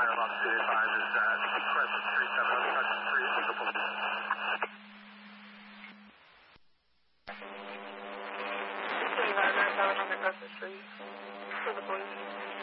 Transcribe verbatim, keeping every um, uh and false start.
fire about two eighty-five is uh, Crescent Street, seven hundred Crescent Street, the police. seven hundred Crescent Street, for the police.